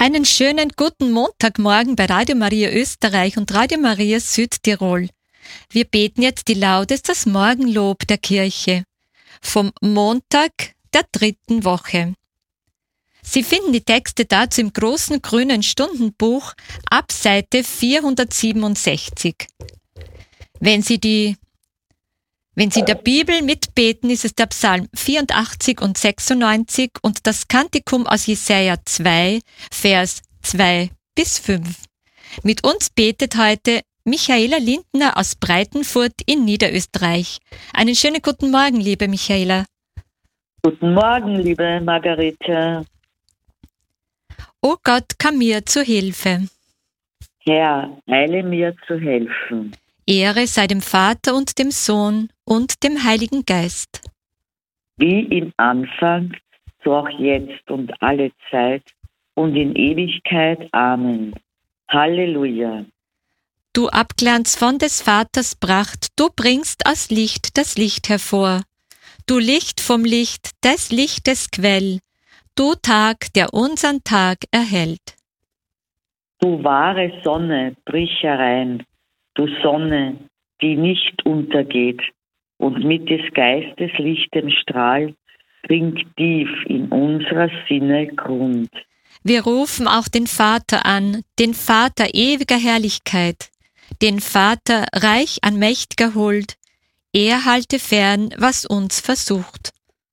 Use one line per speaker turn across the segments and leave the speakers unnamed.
Einen schönen guten Montagmorgen bei Radio Maria Österreich und Radio Maria Südtirol. Wir beten jetzt die Laudes, das Morgenlob der Kirche vom Montag der 3. Woche. Sie finden die Texte dazu im großen grünen Stundenbuch ab Seite 467. Wenn Sie der Bibel mitbeten, ist es der Psalm 84 und 96 und das Kantikum aus Jesaja 2, Vers 2 bis 5. Mit uns betet heute Michaela Lindner aus Breitenfurt in Niederösterreich. Einen schönen guten Morgen, liebe Michaela.
Guten Morgen, liebe Margarete.
O Gott, komm mir zu Hilfe.
Herr, eile mir zu helfen.
Ehre sei dem Vater und dem Sohn und dem Heiligen Geist.
Wie im Anfang, so auch jetzt und alle Zeit und in Ewigkeit. Amen. Halleluja.
Du Abglanz von des Vaters Pracht, du bringst aus Licht das Licht hervor. Du Licht vom Licht, des Lichtes Quell, du Tag, der unsern Tag erhellt.
Du wahre Sonne, brich herein, du Sonne, die nicht untergeht und mit des Geistes lichtem Strahl dringt tief in unserer Sinne Grund.
Wir rufen auch den Vater an, den Vater ewiger Herrlichkeit, den Vater reich an mächt'ger Huld, er halte fern, was uns versucht.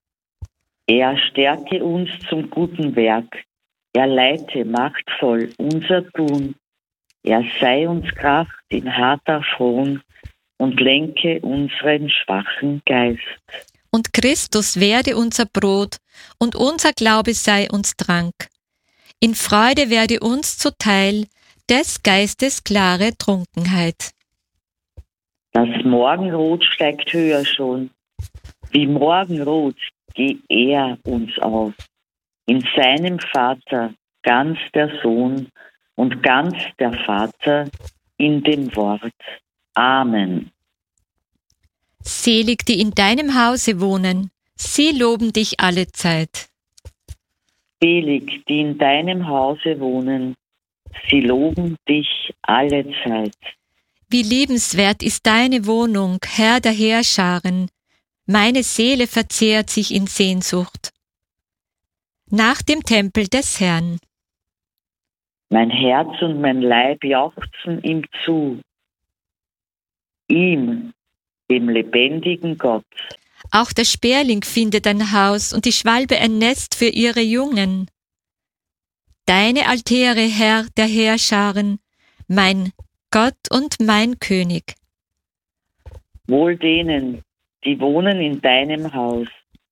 Er stärke uns zum guten Werk, er leite machtvoll unser Tun, er sei uns Kraft in harter Fron und lenke unseren schwachen Geist.
Und Christus werde unser Brot, und unser Glaube sei uns Trank. In Freude werde uns zuteil des Geistes klare Trunkenheit.
Das Morgenrot steigt höher schon, wie Morgenrot geht er uns auf. In seinem Vater ganz der Sohn und ganz der Vater in dem Wort. Amen.
Selig, die in deinem Hause wohnen, sie loben dich alle Zeit.
Selig, die in deinem Hause wohnen, sie loben dich alle Zeit.
Wie liebenswert ist deine Wohnung, Herr der Heerscharen, meine Seele verzehrt sich in Sehnsucht nach dem Tempel des Herrn.
Mein Herz und mein Leib jauchzen ihm zu, ihm, dem lebendigen Gott.
Auch der Sperling findet ein Haus und die Schwalbe ein Nest für ihre Jungen. Deine Altäre, Herr der Heerscharen, mein Gott und mein König.
Wohl denen, die wohnen in deinem Haus,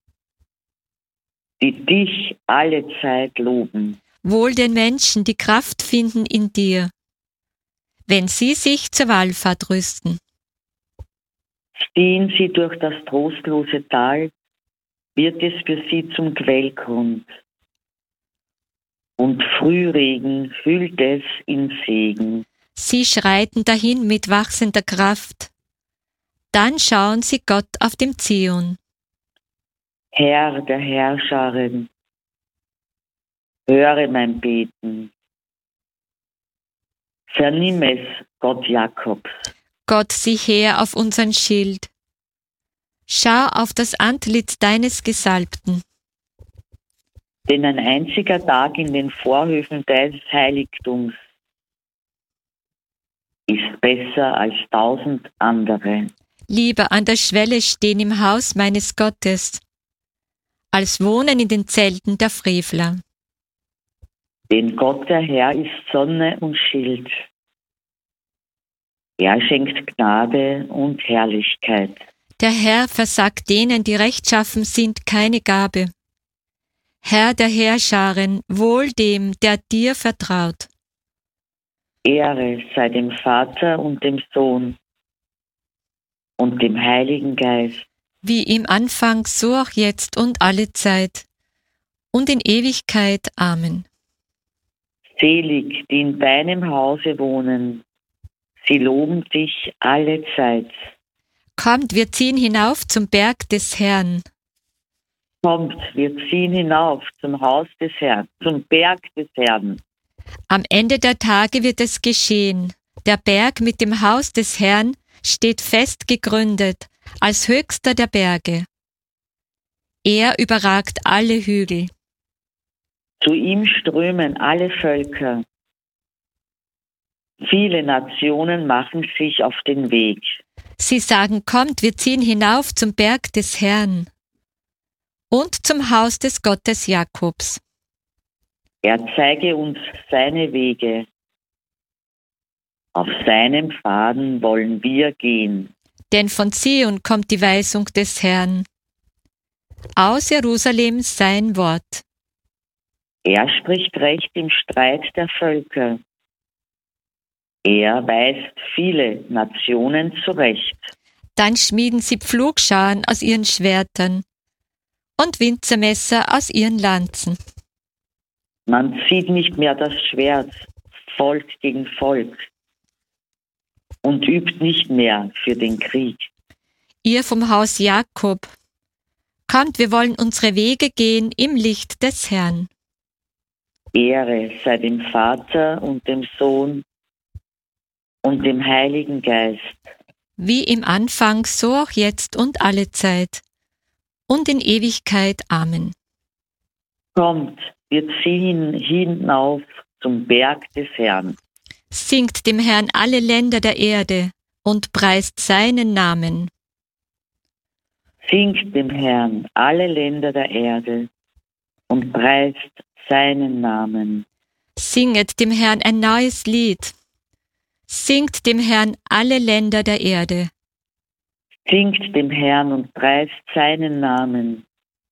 die dich alle Zeit loben.
Wohl den Menschen, die Kraft finden in dir, wenn sie sich zur Wallfahrt rüsten.
Ziehen sie durch das trostlose Tal, wird es für sie zum Quellgrund. Und Frühregen hüllt es in Segen.
Sie schreiten dahin mit wachsender Kraft, dann schauen sie Gott auf dem Zion.
Herr der Herrscharen, höre mein Beten. Vernimm es, Gott Jakobs.
Gott, sieh her auf unseren Schild. Schau auf das Antlitz deines Gesalbten.
Denn ein einziger Tag in den Vorhöfen deines Heiligtums ist besser als 1000 andere.
Lieber an der Schwelle stehen im Haus meines Gottes, als wohnen in den Zelten der Frevler.
Denn Gott der Herr ist Sonne und Schild. Er schenkt Gnade und Herrlichkeit.
Der Herr versagt denen, die rechtschaffen sind, keine Gabe. Herr der Heerscharen, wohl dem, der dir vertraut.
Ehre sei dem Vater und dem Sohn und dem Heiligen Geist.
Wie im Anfang, so auch jetzt und alle Zeit und in Ewigkeit. Amen.
Selig, die in deinem Hause wohnen, sie loben dich alle Zeit.
Kommt, wir ziehen hinauf zum Berg des Herrn.
Kommt, wir ziehen hinauf zum Haus des Herrn, zum Berg des Herrn.
Am Ende der Tage wird es geschehen. Der Berg mit dem Haus des Herrn steht fest gegründet, als höchster der Berge. Er überragt alle Hügel.
Zu ihm strömen alle Völker. Viele Nationen machen sich auf den Weg.
Sie sagen, kommt, wir ziehen hinauf zum Berg des Herrn und zum Haus des Gottes Jakobs.
Er zeige uns seine Wege. Auf seinem Pfaden wollen wir gehen.
Denn von Zion kommt die Weisung des Herrn. Aus Jerusalem sein Wort.
Er spricht Recht im Streit der Völker. Er weist viele Nationen zurecht.
Dann schmieden sie Pflugscharen aus ihren Schwertern und Winzermesser aus ihren Lanzen.
Man zieht nicht mehr das Schwert, Volk gegen Volk, und übt nicht mehr für den Krieg.
Ihr vom Haus Jakob, kommt, wir wollen unsere Wege gehen im Licht des Herrn.
Ehre sei dem Vater und dem Sohn und dem Heiligen Geist.
Wie im Anfang, so auch jetzt und alle Zeit und in Ewigkeit. Amen.
Kommt, wir ziehen hinauf zum Berg des Herrn.
Singt dem Herrn alle Länder der Erde und preist seinen Namen.
Singt dem Herrn alle Länder der Erde und preist seinen Namen.
Singet dem Herrn ein neues Lied. Singt dem Herrn alle Länder der Erde.
Singt dem Herrn und preist seinen Namen.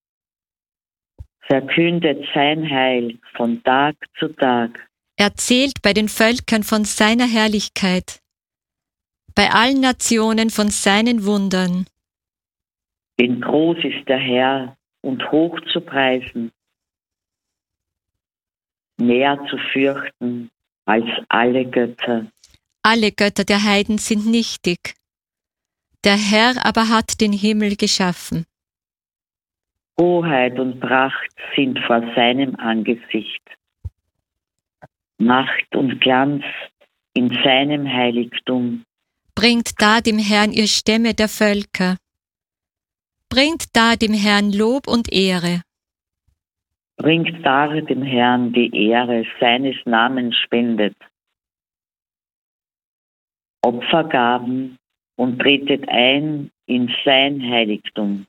Verkündet sein Heil von Tag zu Tag.
Erzählt bei den Völkern von seiner Herrlichkeit, bei allen Nationen von seinen Wundern.
Denn groß ist der Herr und hoch zu preisen, mehr zu fürchten als alle Götter.
Alle Götter der Heiden sind nichtig. Der Herr aber hat den Himmel geschaffen.
Hoheit und Pracht sind vor seinem Angesicht. Macht und Glanz in seinem Heiligtum.
Bringt da dem Herrn ihr Stämme der Völker. Bringt da dem Herrn Lob und Ehre.
Bringt dar dem Herrn die Ehre seines Namens spendet. Opfergaben und tretet ein in sein Heiligtum.